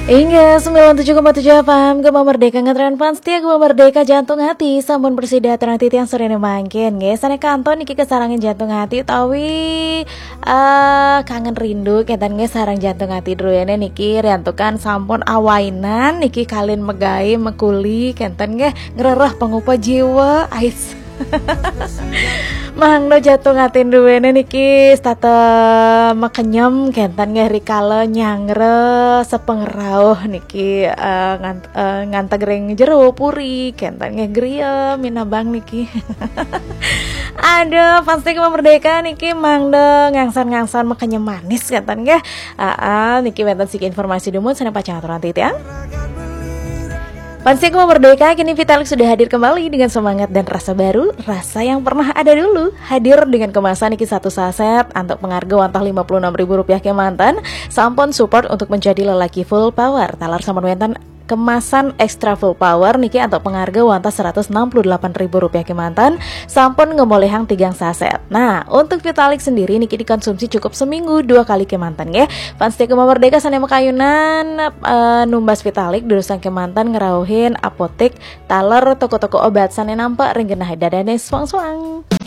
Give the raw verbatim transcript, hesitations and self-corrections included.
Hingga sembilan puluh tujuh koma tujuh F M Gema Merdeka ngetren fans setia Gema Merdeka jantung hati sampun bersida terang titiang serene mangkin nggih sane kanton niki kesarangin jantung hati tawi uh, kangen rindu ketan nggih sarang jantung hati druyene niki riantukan sampun awainan niki kalin megai mekuli kenten nggih ngererah pengupa jiwa ais Mangno jantung hati duwene niki stata makenyem kentan nggih rikala nyangre sepengrauh niki uh, ngant uh, nganteg jero puri kentan nggih griya minabang niki. Aduh, pasti Gema Merdeka niki mangde ngangsan-ngangsan makenyem manis kentan nggih. Heeh, niki wonten siki informasi dumut sana pacangaturan titik ya. Pansi Gema Merdeka, kini Vitalik sudah hadir kembali dengan semangat dan rasa baru. Rasa yang pernah ada dulu. Hadir dengan kemasan niki satu saset untuk pengharga wantah lima puluh enam ribu rupiah kemantan. Sampun support untuk menjadi lelaki full power. Talar sampun wenten kemasan extra full power niki untuk pengharga wantah seratus enam puluh delapan ribu rupiah kemantan. Sampun ngemolehang tigang saset. Nah, untuk Vitalik sendiri niki dikonsumsi cukup seminggu dua kali kemantan ya. Fans Gema Merdeka sana makayunan uh, numbas Vitalik durusan kemantan ngerauhin apotek taler toko-toko obat sana nampak ringgenah dadane swang-swang.